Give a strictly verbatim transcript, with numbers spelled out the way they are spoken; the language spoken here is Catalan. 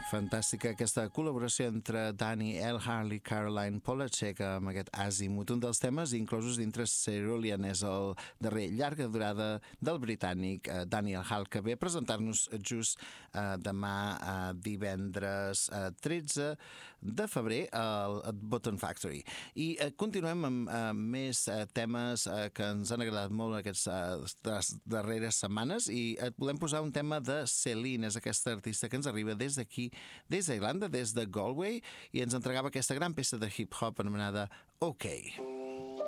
Fantàstica aquesta col·laboració entre Danny Elhart i Caroline Polachek amb aquest Azimuth. Un dels temes inclosos dintre Cerulean és el darrer llarga durada del britànic eh, Danny Elhart, que ve a presentar-nos just eh, demà eh, divendres eh, tretze de febrer al Button Factory. I eh, continuem amb eh, més eh, temes eh, que ens han agradat molt aquestes eh, darreres setmanes i et volem posar un tema de Celine, és aquesta artista que ens arriba des d'aquí, des d'Irlanda, des de Galway, i ens entregava aquesta gran peça de hip-hop anomenada OK.